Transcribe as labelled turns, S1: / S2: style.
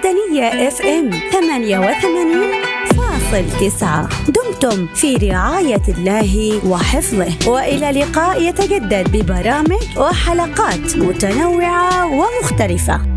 S1: المدنية FM 88.9. دمتم في رعاية الله وحفظه، وإلى لقاء يتجدد ببرامج وحلقات متنوعة ومختلفة.